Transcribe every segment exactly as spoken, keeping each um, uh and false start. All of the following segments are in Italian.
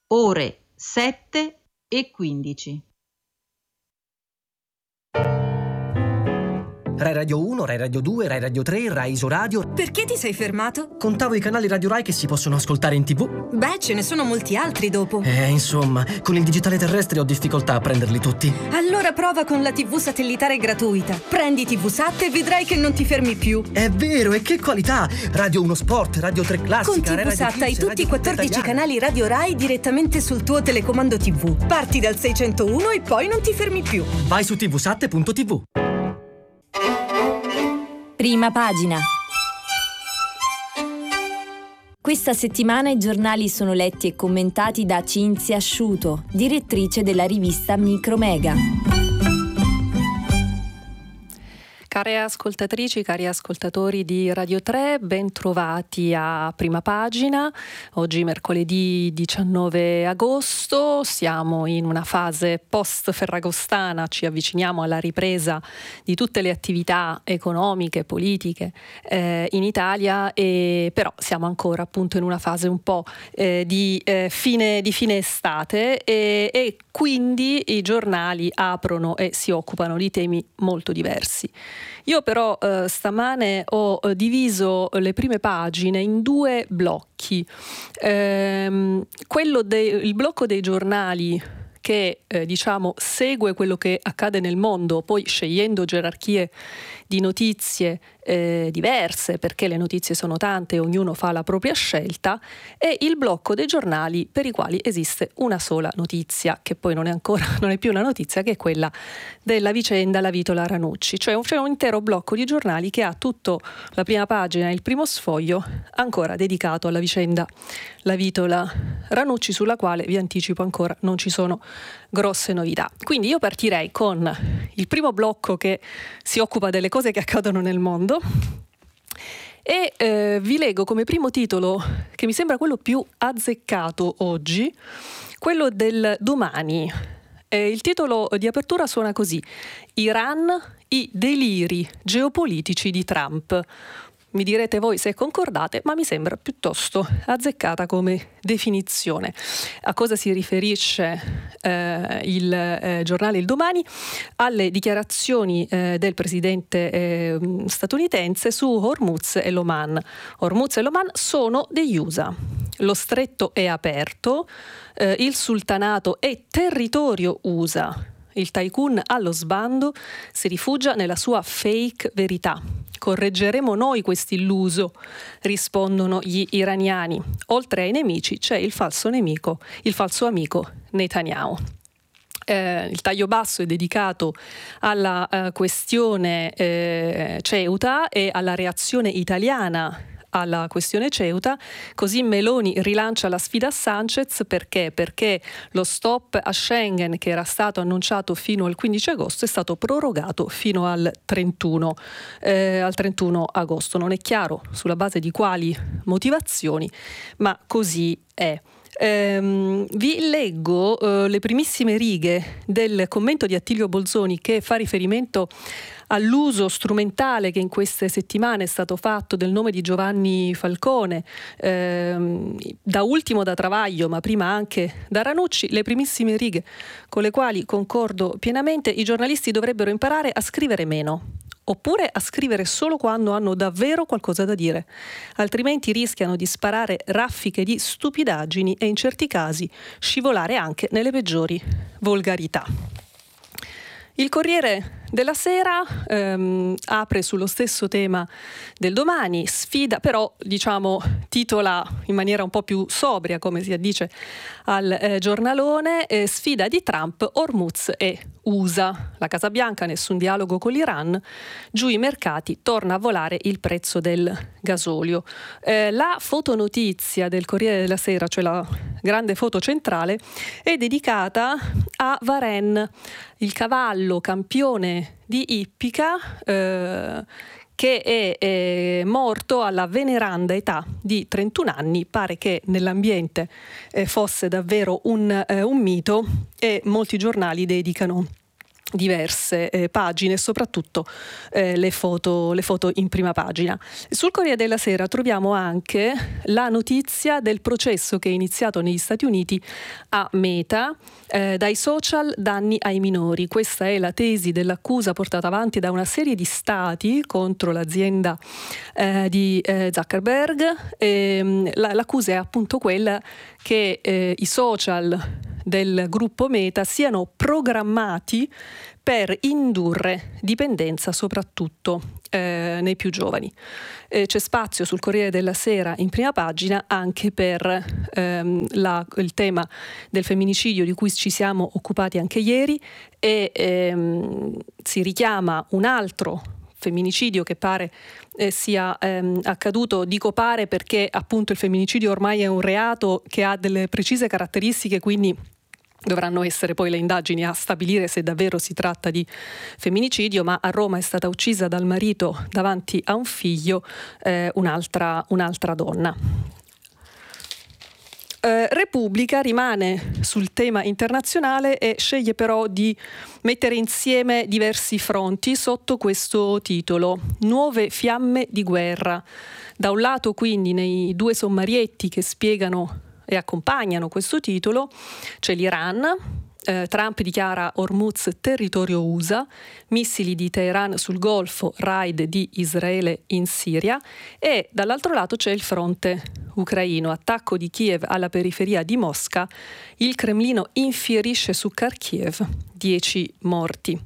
ore sette e quindici. Rai Radio uno, Rai Radio due, Rai Radio tre, Rai Isoradio. Perché ti sei fermato? Contavo i canali Radio Rai che si possono ascoltare in tv. Beh, ce ne sono molti altri dopo. Eh, insomma, con il digitale terrestre ho difficoltà a prenderli tutti. Allora prova con la tivù satellitare gratuita. Prendi tivusat e vedrai che non ti fermi più. È vero, e che qualità! Radio uno Sport, Radio tre Classica, Con Rai Radio tivusat hai Kids, tutti Radio i quattordici Italiana. canali Radio Rai direttamente sul tuo telecomando tivù. Parti dal seicentouno e poi non ti fermi più. Vai su tivusat punto tv. Prima pagina. Questa settimana i giornali sono letti e commentati da Cinzia Asciuto, direttrice della rivista Micromega. Care ascoltatrici, cari ascoltatori di Radio tre, ben trovati a Prima Pagina. Oggi mercoledì diciannove agosto, siamo in una fase post-ferragostana, ci avviciniamo alla ripresa di tutte le attività economiche, politiche eh, in Italia, e però siamo ancora appunto in una fase un po' eh, di, eh, fine, di fine estate e, e quindi i giornali aprono e si occupano di temi molto diversi. Io però eh, stamane ho eh, diviso le prime pagine in due blocchi. Ehm, quello de- il blocco dei giornali che eh, diciamo segue quello che accade nel mondo, poi scegliendo gerarchie di notizie eh, diverse, perché le notizie sono tante e ognuno fa la propria scelta, e il blocco dei giornali per i quali esiste una sola notizia, che poi non è ancora non è più una notizia, che è quella della vicenda La Vitola Ranucci. Cioè c'è un intero blocco di giornali che ha tutto la prima pagina e il primo sfoglio ancora dedicato alla vicenda La Vitola Ranucci, sulla quale vi anticipo ancora non ci sono grosse novità. Quindi io partirei con il primo blocco che si occupa delle cose che accadono nel mondo e eh, vi leggo come primo titolo, che mi sembra quello più azzeccato oggi, quello del Domani. Eh, il titolo di apertura suona così: Iran, i deliri geopolitici di Trump. Mi direte voi se concordate, ma mi sembra piuttosto azzeccata come definizione. A cosa si riferisce eh, il eh, giornale Il Domani? Alle dichiarazioni eh, del presidente eh, statunitense su Hormuz e l'Oman. Hormuz e l'Oman sono degli U S A. Lo stretto è aperto, eh, il sultanato è territorio U S A. Il tycoon allo sbando si rifugia nella sua fake verità. Correggeremo noi quest'illuso, rispondono gli iraniani. Oltre ai nemici c'è il falso nemico, il falso amico Netanyahu. Eh, il taglio basso è dedicato alla eh, questione eh, Ceuta e alla reazione italiana alla questione Ceuta. Così Meloni rilancia la sfida a Sanchez. Perché? Perché lo stop a Schengen, che era stato annunciato fino al quindici agosto, è stato prorogato fino al trentuno, eh, al trentuno agosto. Non è chiaro sulla base di quali motivazioni, ma così è. Ehm, vi leggo eh, le primissime righe del commento di Attilio Bolzoni, che fa riferimento all'uso strumentale che in queste settimane è stato fatto del nome di Giovanni Falcone, ehm, da ultimo da Travaglio, ma prima anche da Ranucci. Le primissime righe con le quali concordo pienamente: i giornalisti dovrebbero imparare a scrivere meno, oppure a scrivere solo quando hanno davvero qualcosa da dire, altrimenti rischiano di sparare raffiche di stupidaggini e in certi casi scivolare anche nelle peggiori volgarità. Il Corriere della Sera ehm, apre sullo stesso tema del Domani, sfida, però diciamo titola in maniera un po' più sobria, come si addice al eh, giornalone, eh, sfida di Trump, Hormuz e U S A. La Casa Bianca, nessun dialogo con l'Iran, giù i mercati, torna a volare il prezzo del gasolio. Eh, la fotonotizia del Corriere della Sera, cioè la grande foto centrale, è dedicata a Varenne, il cavallo campione di ippica, eh, che è, è morto alla veneranda età di trentuno anni. Pare che nell'ambiente eh, fosse davvero un, eh, un mito, e molti giornali dedicano diverse eh, pagine e soprattutto eh, le foto, le foto in prima pagina. Sul Corriere della Sera troviamo anche la notizia del processo che è iniziato negli Stati Uniti a Meta, eh, dai social danni ai minori. Questa è la tesi dell'accusa portata avanti da una serie di stati contro l'azienda eh, di eh, Zuckerberg. E, la, l'accusa è appunto quella che eh, i social del gruppo Meta siano programmati per indurre dipendenza soprattutto eh, nei più giovani. Eh, c'è spazio sul Corriere della Sera in prima pagina anche per ehm, la, il tema del femminicidio di cui ci siamo occupati anche ieri e ehm, si richiama un altro femminicidio che pare eh, sia ehm, accaduto. Dico pare perché appunto il femminicidio ormai è un reato che ha delle precise caratteristiche, quindi dovranno essere poi le indagini a stabilire se davvero si tratta di femminicidio, ma a Roma è stata uccisa dal marito davanti a un figlio eh, un'altra, un'altra donna. Eh, Repubblica rimane sul tema internazionale e sceglie però di mettere insieme diversi fronti sotto questo titolo: Nuove fiamme di guerra. Da un lato quindi nei due sommarietti che spiegano e accompagnano questo titolo c'è l'Iran. Eh, Trump dichiara Hormuz territorio U S A, missili di Teheran sul Golfo, raid di Israele in Siria, e dall'altro lato c'è il fronte ucraino, attacco di Kiev alla periferia di Mosca, il Cremlino infierisce su Kharkiv, dieci morti.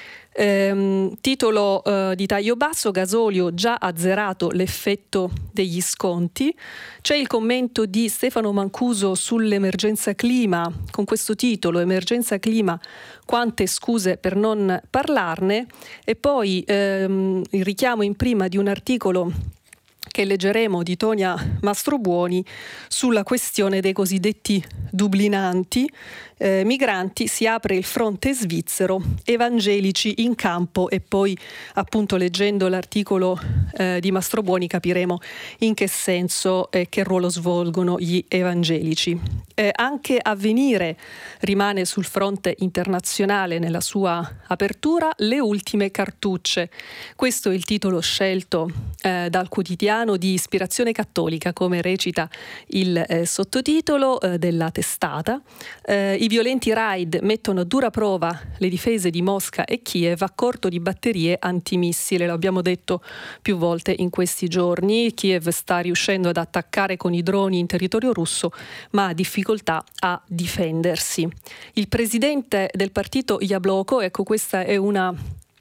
Ehm, titolo eh, di taglio basso: gasolio già azzerato l'effetto degli sconti. C'è il commento di Stefano Mancuso sull'emergenza clima con questo titolo: emergenza clima, quante scuse per non parlarne. E poi ehm, il richiamo in prima di un articolo che leggeremo di Tonia Mastrobuoni sulla questione dei cosiddetti dublinanti. Eh, migranti, si apre il fronte svizzero, evangelici in campo, e poi appunto leggendo l'articolo eh, di Mastrobuoni capiremo in che senso e eh, che ruolo svolgono gli evangelici. Eh, anche Avvenire rimane sul fronte internazionale nella sua apertura, le ultime cartucce. Questo è il titolo scelto eh, dal quotidiano, di ispirazione cattolica, come recita il eh, sottotitolo eh, della testata. Eh, I violenti raid mettono a dura prova le difese di Mosca e Kiev a corto di batterie antimissile. Lo abbiamo detto più volte in questi giorni. Kiev sta riuscendo ad attaccare con i droni in territorio russo, ma ha difficoltà a difendersi. Il presidente del partito Jabloko, ecco, questa è una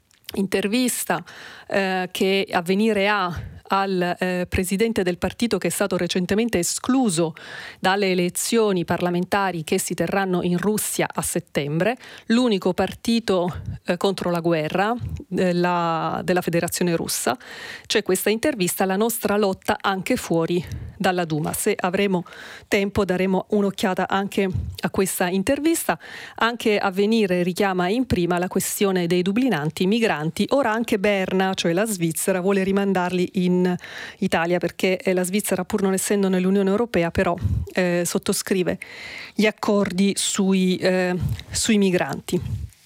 intervista eh, che Avvenire ha al eh, presidente del partito che è stato recentemente escluso dalle elezioni parlamentari che si terranno in Russia a settembre, l'unico partito eh, contro la guerra eh, la, della Federazione Russa. C'è questa intervista: la nostra lotta anche fuori dalla Duma. Se avremo tempo daremo un'occhiata anche a questa intervista. Anche Avvenire richiama in prima la questione dei dublinanti migranti. Ora anche Berna, cioè la Svizzera, vuole rimandarli in Italia, perché la Svizzera, pur non essendo nell'Unione Europea, però eh, sottoscrive gli accordi sui, eh, sui migranti.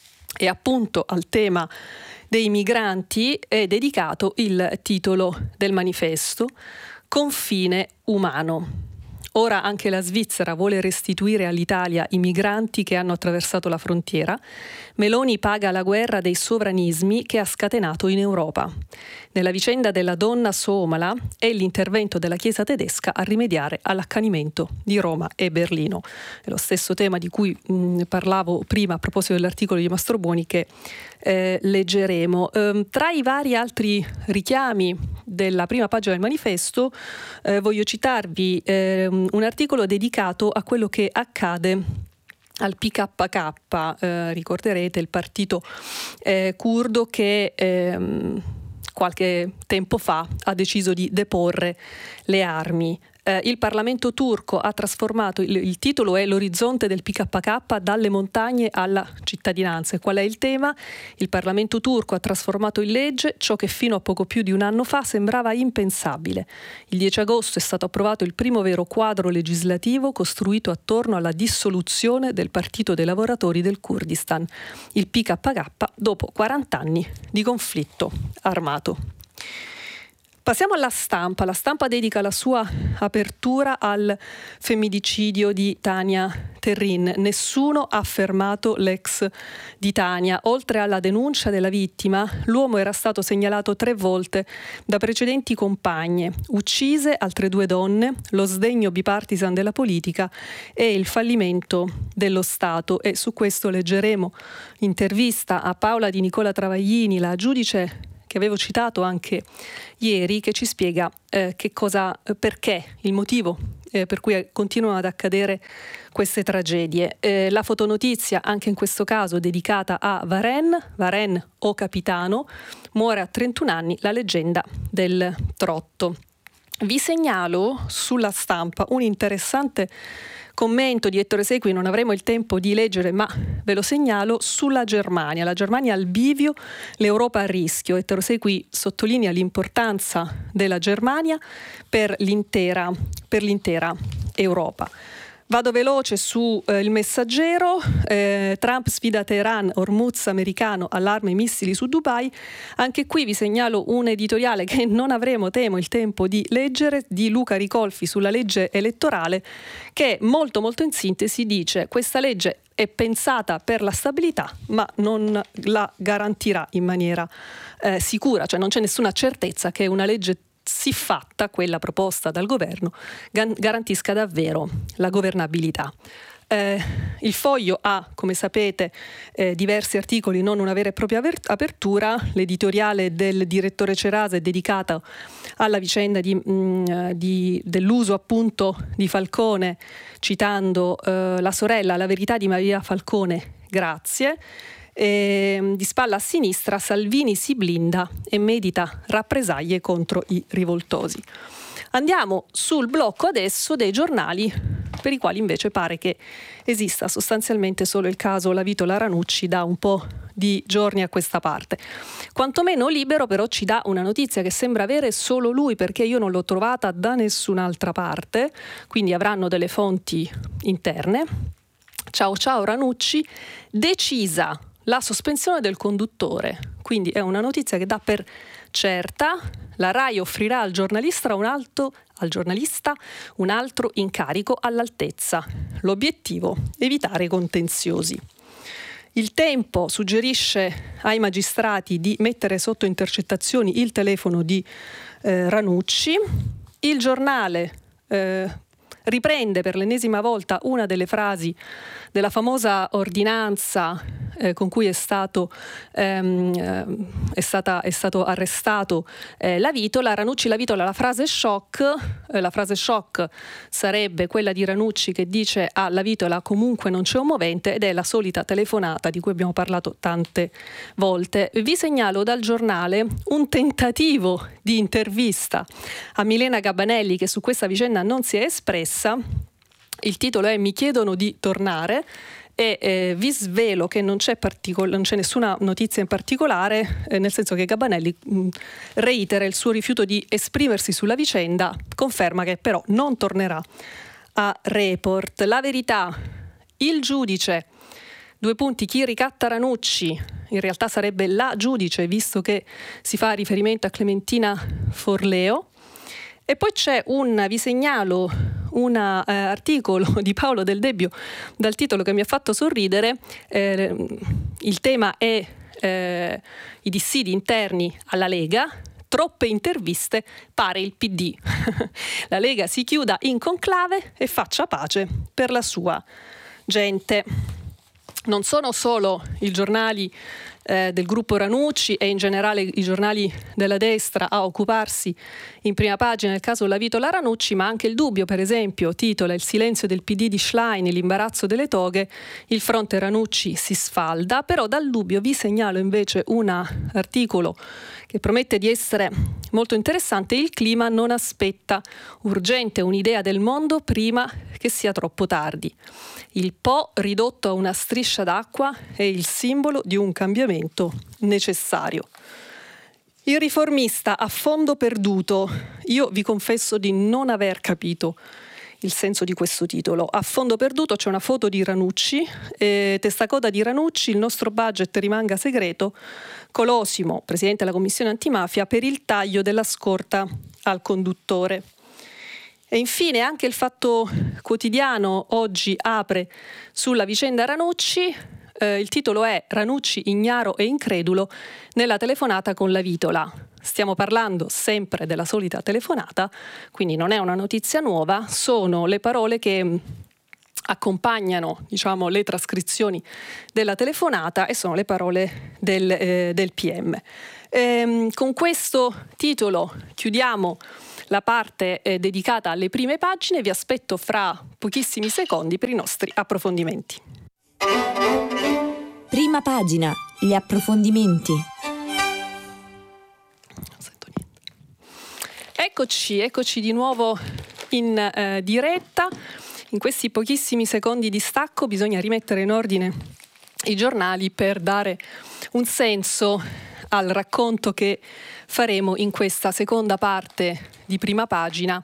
E appunto al tema dei migranti è dedicato il titolo del manifesto: Confine umano. Ora anche la Svizzera vuole restituire all'Italia i migranti che hanno attraversato la frontiera. Meloni paga la guerra dei sovranismi che ha scatenato in Europa. Nella vicenda della donna somala è l'intervento della Chiesa tedesca a rimediare all'accanimento di Roma e Berlino. È lo stesso tema di cui mh, parlavo prima a proposito dell'articolo di Mastrobuoni che eh, leggeremo. Ehm, tra i vari altri richiami della prima pagina del manifesto eh, voglio citarvi eh, un articolo dedicato a quello che accade al P K K, eh, ricorderete il partito eh, curdo che ehm, qualche tempo fa ha deciso di deporre le armi. Eh, il Parlamento turco ha trasformato, il, il titolo è L'orizzonte del P K K dalle montagne alla cittadinanza. E qual è il tema? Il Parlamento turco ha trasformato in legge ciò che fino a poco più di un anno fa sembrava impensabile. Il dieci agosto è stato approvato il primo vero quadro legislativo costruito attorno alla dissoluzione del Partito dei Lavoratori del Kurdistan, il P K K, dopo quaranta anni di conflitto armato. Passiamo alla stampa. La stampa dedica la sua apertura al femminicidio di Tania Terrin. Nessuno ha fermato l'ex di Tania. Oltre alla denuncia della vittima, l'uomo era stato segnalato tre volte da precedenti compagne, uccise altre due donne, lo sdegno bipartisan della politica e il fallimento dello Stato. E su questo leggeremo intervista a Paola Di Nicola Travaglini, la giudice che avevo citato anche ieri, che ci spiega eh, che cosa, perché, il motivo eh, per cui continuano ad accadere queste tragedie. Eh, la fotonotizia, anche in questo caso dedicata a Varen, Varen o Capitano, muore a trentuno anni, la leggenda del trotto. Vi segnalo sulla stampa un interessante commento di Ettore Sequi, non avremo il tempo di leggere, ma ve lo segnalo, sulla Germania. La Germania al bivio, l'Europa a rischio. Ettore Sequi sottolinea l'importanza della Germania per l'intera, per l'intera Europa. Vado veloce su eh, Il Messaggero. eh, Trump sfida Teheran, Hormuz americano, allarme i missili su Dubai. Anche qui vi segnalo un editoriale che non avremo, temo, il tempo di leggere, di Luca Ricolfi sulla legge elettorale, che molto molto in sintesi dice: questa legge è pensata per la stabilità ma non la garantirà in maniera eh, sicura, cioè non c'è nessuna certezza che una legge siffatta, quella proposta dal governo, garantisca davvero la governabilità. Eh, il Foglio ha, come sapete, eh, diversi articoli, non una vera e propria apertura. L'editoriale del direttore Cerasa è dedicata alla vicenda di, mh, di, dell'uso appunto di Falcone, citando eh, la sorella, La verità di Maria Falcone, grazie. E, di spalla a sinistra, Salvini si blinda e medita rappresaglie contro i rivoltosi. Andiamo sul blocco adesso dei giornali, per i quali invece pare che esista sostanzialmente solo il caso Lavitola Ranucci da un po' di giorni a questa parte. Quantomeno Libero però ci dà una notizia che sembra avere solo lui, perché io non l'ho trovata da nessun'altra parte, quindi avranno delle fonti interne. Ciao ciao Ranucci, decisa la sospensione del conduttore, quindi è una notizia che dà per certa. La RAI offrirà al giornalista un, alto, al giornalista un altro incarico all'altezza. L'obiettivo: evitare contenziosi. Il Tempo suggerisce ai magistrati di mettere sotto intercettazioni il telefono di eh, Ranucci. Il Giornale eh, riprende per l'ennesima volta una delle frasi della famosa ordinanza eh, con cui è stato, ehm, è stata, è stato arrestato eh, Lavitola. Ranucci Lavitola, la frase shock, eh, la frase shock sarebbe quella di Ranucci che dice a Lavitola: comunque non c'è un movente, ed è la solita telefonata di cui abbiamo parlato tante volte. Vi segnalo dal Giornale un tentativo di intervista a Milena Gabanelli, che su questa vicenda non si è espressa. Il titolo è Mi chiedono di tornare, e eh, vi svelo che non c'è, particol- non c'è nessuna notizia in particolare, eh, nel senso che Gabanelli mh, reitera il suo rifiuto di esprimersi sulla vicenda, conferma che però non tornerà a Report. La Verità, il giudice, due punti, chi ricatta Ranucci, in realtà sarebbe la giudice, visto che si fa riferimento a Clementina Forleo. E poi c'è un, vi segnalo un eh, articolo di Paolo Del Debbio dal titolo che mi ha fatto sorridere. Eh, il tema è eh, i dissidi interni alla Lega, troppe interviste, pare il P D. La Lega si chiuda in conclave e faccia pace per la sua gente. Non sono solo i giornali eh, del gruppo Ranucci e in generale i giornali della destra a occuparsi in prima pagina del caso Lavitola Ranucci, ma anche il Dubbio, per esempio, titola: il silenzio del P D di Schlein, l'imbarazzo delle toghe, il fronte Ranucci si sfalda. Però dal Dubbio vi segnalo invece un articolo che promette di essere molto interessante. Il clima non aspetta, urgente un'idea del mondo prima che sia troppo tardi. Il Po ridotto a una striscia d'acqua è il simbolo di un cambiamento necessario. Il riformista a fondo perduto. Io vi confesso di non aver capito il senso di questo titolo. A fondo perduto c'è una foto di Ranucci, eh, testacoda di Ranucci, il nostro budget rimanga segreto, Colosimo, presidente della commissione antimafia, per il taglio della scorta al conduttore. E infine anche il Fatto Quotidiano oggi apre sulla vicenda Ranucci. Eh, il titolo è Ranucci ignaro e incredulo nella telefonata con la Vitola. Stiamo parlando sempre della solita telefonata, quindi non è una notizia nuova, sono le parole che accompagnano, diciamo, le trascrizioni della telefonata e sono le parole del, eh, del P M. Ehm, con questo titolo chiudiamo la parte eh, dedicata alle prime pagine, vi aspetto fra pochissimi secondi per i nostri approfondimenti. Prima pagina, gli approfondimenti. Non sento niente. Eccoci, eccoci di nuovo in eh, diretta. In questi pochissimi secondi di stacco bisogna rimettere in ordine i giornali per dare un senso al racconto che faremo in questa seconda parte di prima pagina,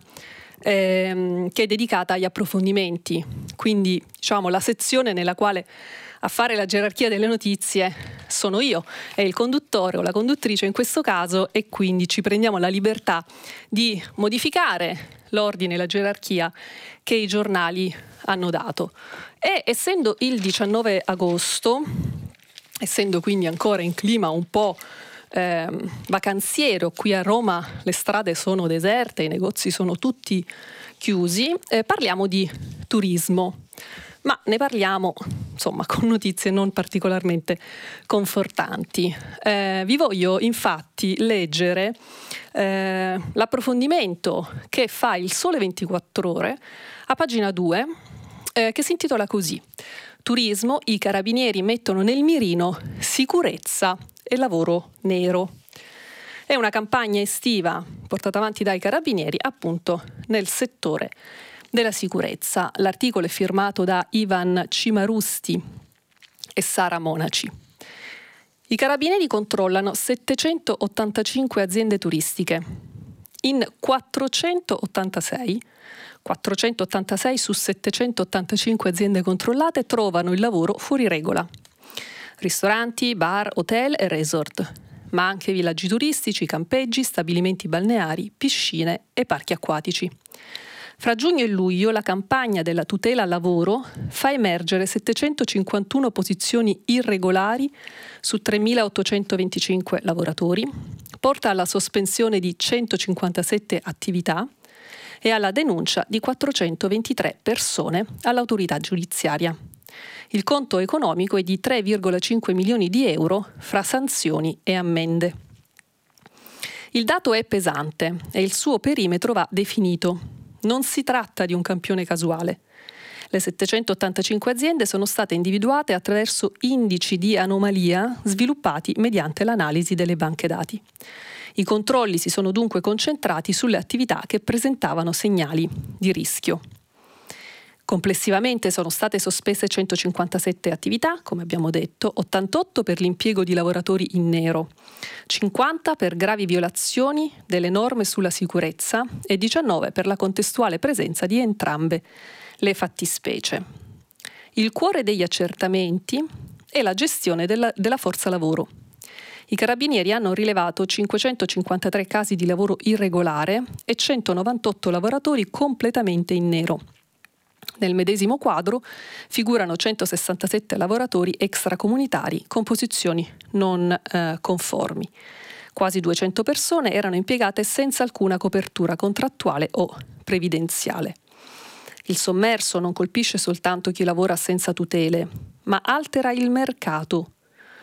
ehm, che è dedicata agli approfondimenti. Quindi, diciamo, la sezione nella quale a fare la gerarchia delle notizie sono io, è il conduttore o la conduttrice in questo caso, e quindi ci prendiamo la libertà di modificare l'ordine e la gerarchia che i giornali hanno dato. E essendo il diciannove agosto, essendo quindi ancora in clima un po' eh, vacanziero, qui a Roma le strade sono deserte, i negozi sono tutti chiusi, eh, parliamo di turismo. Ma ne parliamo, insomma, con notizie non particolarmente confortanti. Eh, vi voglio infatti leggere eh, l'approfondimento che fa il Sole ventiquattro Ore a pagina due, eh, che si intitola così: Turismo, i carabinieri mettono nel mirino sicurezza e lavoro nero. È una campagna estiva portata avanti dai carabinieri appunto nel settore della sicurezza. L'articolo è firmato da Ivan Cimarusti e Sara Monaci. I carabinieri controllano settecentottantacinque aziende turistiche. In quattrocentottantasei, quattrocentottantasei su settecentottantacinque aziende controllate trovano il lavoro fuori regola. Ristoranti, bar, hotel e resort, ma anche villaggi turistici, campeggi, stabilimenti balneari, piscine e parchi acquatici. Fra giugno e luglio la campagna della tutela al lavoro fa emergere settecentocinquantuno posizioni irregolari su tremilaottocentoventicinque lavoratori, porta alla sospensione di centocinquantasette attività e alla denuncia di quattrocentoventitré persone all'autorità giudiziaria. Il conto economico è di tre virgola cinque milioni di euro fra sanzioni e ammende. Il dato è pesante e il suo perimetro va definito. Non si tratta di un campione casuale. Le settecentottantacinque aziende sono state individuate attraverso indici di anomalia sviluppati mediante l'analisi delle banche dati. I controlli si sono dunque concentrati sulle attività che presentavano segnali di rischio. Complessivamente sono state sospese centocinquantasette attività, come abbiamo detto, ottantotto per l'impiego di lavoratori in nero, cinquanta per gravi violazioni delle norme sulla sicurezza e diciannove per la contestuale presenza di entrambe le fattispecie. Il cuore degli accertamenti è la gestione della, della forza lavoro. I carabinieri hanno rilevato cinquecentocinquantatré casi di lavoro irregolare e centonovantotto lavoratori completamente in nero. Nel medesimo quadro figurano centosessantasette lavoratori extracomunitari con posizioni non eh, conformi. Quasi duecento persone erano impiegate senza alcuna copertura contrattuale o previdenziale. Il sommerso non colpisce soltanto chi lavora senza tutele, ma altera il mercato.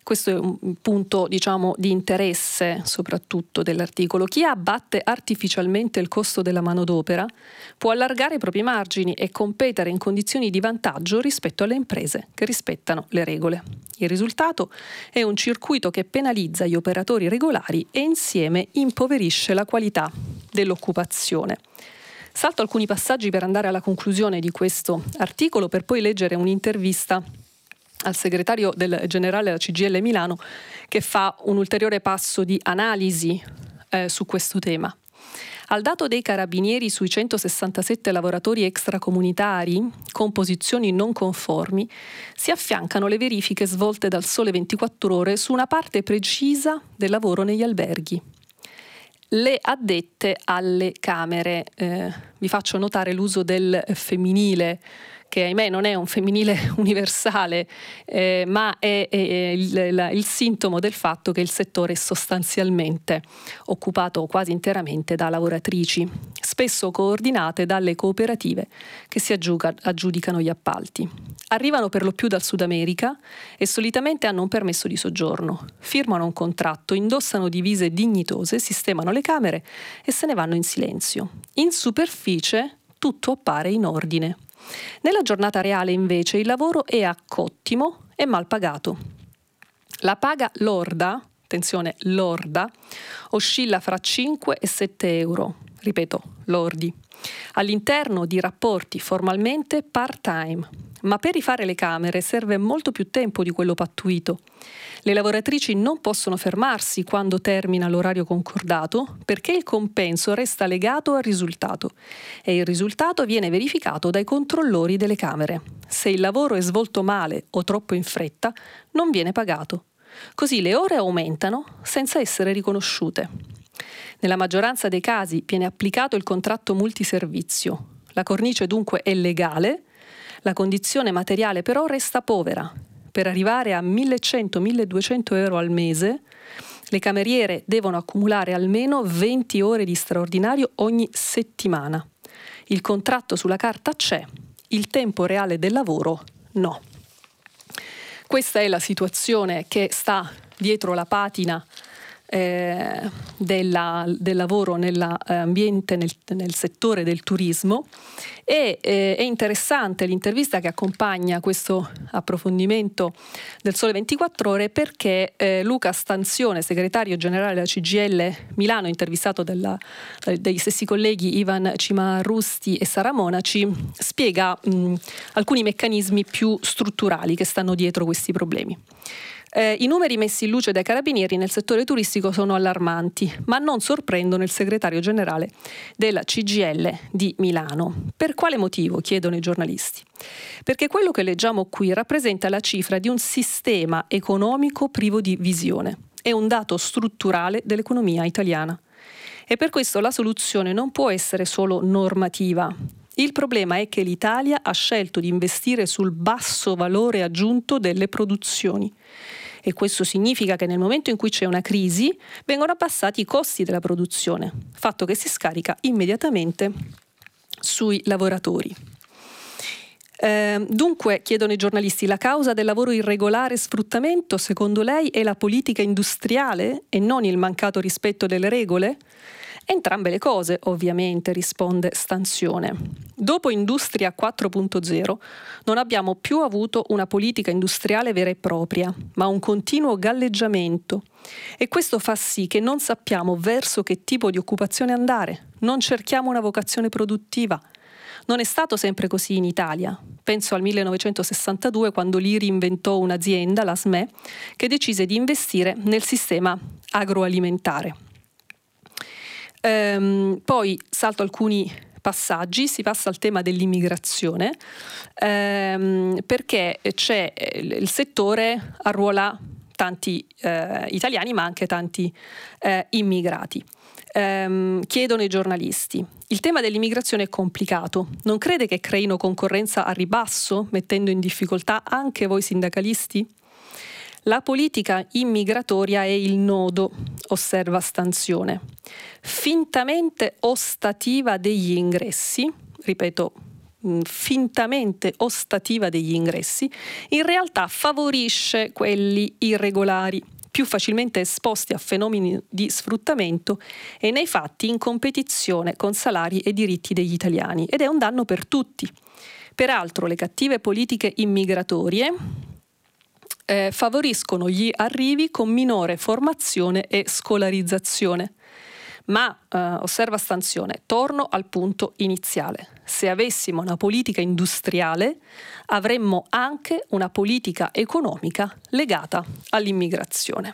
questo è un punto, diciamo, di interesse soprattutto dell'articolo. Chi abbatte artificialmente il costo della manodopera può allargare i propri margini e competere in condizioni di vantaggio rispetto alle imprese che rispettano le regole. Il risultato è un circuito che penalizza gli operatori regolari e insieme impoverisce la qualità dell'occupazione. Salto alcuni passaggi per andare alla conclusione di questo articolo, per poi leggere un'intervista al segretario del generale della C G I L Milano, che fa un ulteriore passo di analisi eh, su questo tema. Al dato dei carabinieri sui centosessantasette lavoratori extracomunitari con posizioni non conformi si affiancano le verifiche svolte dal Sole ventiquattro Ore su una parte precisa del lavoro negli alberghi. Le addette alle camere. Eh, vi faccio notare l'uso del femminile, che ahimè non è un femminile universale, eh, ma è, è il, la, il sintomo del fatto che il settore è sostanzialmente occupato quasi interamente da lavoratrici, spesso coordinate dalle cooperative che si aggiuga, aggiudicano gli appalti. Arrivano per lo più dal Sud America e solitamente hanno un permesso di soggiorno. Firmano un contratto, indossano divise dignitose, sistemano le camere e se ne vanno in silenzio. In superficie tutto appare in ordine. Nella giornata reale, invece, il lavoro è a cottimo e mal pagato. La paga lorda, attenzione, lorda, oscilla fra cinque e sette euro, ripeto, lordi, all'interno di rapporti formalmente part-time. Ma per rifare le camere serve molto più tempo di quello pattuito. Le lavoratrici non possono fermarsi quando termina l'orario concordato perché il compenso resta legato al risultato e il risultato viene verificato dai controllori delle camere. Se il lavoro è svolto male o troppo in fretta, non viene pagato. Così le ore aumentano senza essere riconosciute. Nella maggioranza dei casi viene applicato il contratto multiservizio. La cornice dunque è legale, la condizione materiale però resta povera. Per arrivare a millecento milleduecento euro al mese, le cameriere devono accumulare almeno venti ore di straordinario ogni settimana. Il contratto sulla carta c'è, il tempo reale del lavoro no. Questa è la situazione che sta dietro la patina eh, della, del lavoro nell'ambiente, nel, nel settore del turismo. E eh, è interessante l'intervista che accompagna questo approfondimento del Sole ventiquattro Ore perché eh, Luca Stanzione, segretario generale della C G I L Milano, intervistato dalla, dagli stessi colleghi Ivan Cimarusti e Sara Monaci, spiega mh, alcuni meccanismi più strutturali che stanno dietro questi problemi. Eh, I numeri messi in luce dai carabinieri nel settore turistico sono allarmanti, ma non sorprendono il segretario generale della C G I L di Milano. Per quale motivo? Chiedono i giornalisti. Perché quello che leggiamo qui rappresenta la cifra di un sistema economico privo di visione. È un dato strutturale dell'economia italiana. E per questo la soluzione non può essere solo normativa. Il problema è che l'Italia ha scelto di investire sul basso valore aggiunto delle produzioni. E questo significa che nel momento in cui c'è una crisi vengono abbassati i costi della produzione, fatto che si scarica immediatamente sui lavoratori. Eh, dunque, chiedono i giornalisti, la causa del lavoro irregolare e sfruttamento, secondo lei, è la politica industriale e non il mancato rispetto delle regole? Entrambe le cose, ovviamente, risponde Stanzione. Dopo Industria quattro punto zero non abbiamo più avuto una politica industriale vera e propria, ma un continuo galleggiamento. E questo fa sì che non sappiamo verso che tipo di occupazione andare, non cerchiamo una vocazione produttiva. Non è stato sempre così in Italia. Penso al millenovecentosessantadue, quando l'I R I inventò un'azienda, la S M E, che decise di investire nel sistema agroalimentare. Ehm, poi salto alcuni passaggi, si passa al tema dell'immigrazione, ehm, perché c'è il settore arruola tanti eh, italiani ma anche tanti eh, immigrati. Ehm, chiedono i giornalisti. Il tema dell'immigrazione è complicato. Non crede che creino concorrenza a ribasso, mettendo in difficoltà anche voi sindacalisti? La politica immigratoria è il nodo, osserva Stanzione, fintamente ostativa degli ingressi, ripeto, mh, fintamente ostativa degli ingressi, in realtà favorisce quelli irregolari, più facilmente esposti a fenomeni di sfruttamento e nei fatti in competizione con salari e diritti degli italiani, ed è un danno per tutti. Peraltro le cattive politiche immigratorie eh, favoriscono gli arrivi con minore formazione e scolarizzazione. Ma, eh, osserva Stanzione, torno al punto iniziale. Se avessimo una politica industriale, avremmo anche una politica economica legata all'immigrazione.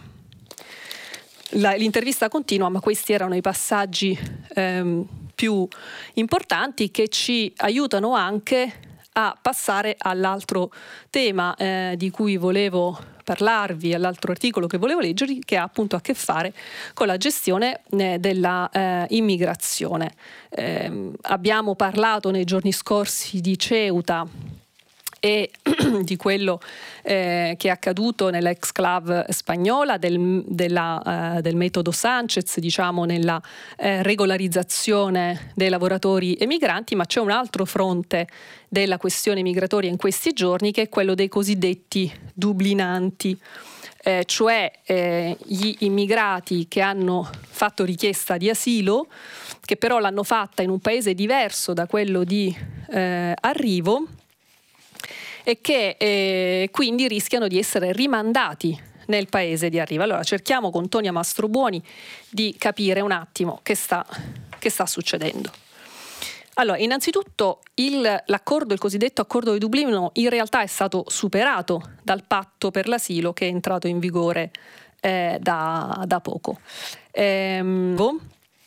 La, l'intervista continua, ma questi erano i passaggi ehm, più importanti che ci aiutano anche a passare all'altro tema eh, di cui volevo parlarvi, all'altro articolo che volevo leggervi, che ha appunto a che fare con la gestione eh, della eh, immigrazione. Eh, abbiamo parlato nei giorni scorsi di Ceuta e di quello eh, che è accaduto nell'exclave spagnola, del, della, eh, del metodo Sanchez, diciamo, nella eh, regolarizzazione dei lavoratori emigranti, ma c'è un altro fronte della questione migratoria in questi giorni, che è quello dei cosiddetti dublinanti, eh, cioè eh, gli immigrati che hanno fatto richiesta di asilo, che però l'hanno fatta in un paese diverso da quello di eh, arrivo, e che eh, quindi rischiano di essere rimandati nel paese di arrivo. Allora cerchiamo con Tonia Mastrobuoni di capire un attimo che sta, che sta succedendo. Allora, innanzitutto il, l'accordo, il cosiddetto accordo di Dublino, in realtà è stato superato dal patto per l'asilo che è entrato in vigore eh, da, da poco. Ehm,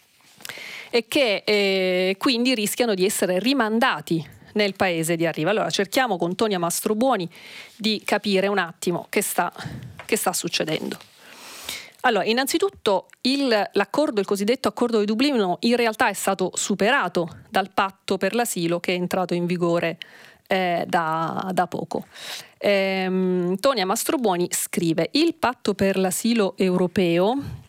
e che eh, quindi rischiano di essere rimandati nel paese di arrivo. Allora cerchiamo con Tonia Mastrobuoni di capire un attimo che sta, che sta succedendo. Allora, innanzitutto il, l'accordo, il cosiddetto accordo di Dublino, in realtà è stato superato dal patto per l'asilo che è entrato in vigore eh, da, da poco. Ehm, Tonia Mastrobuoni scrive: il patto per l'asilo europeo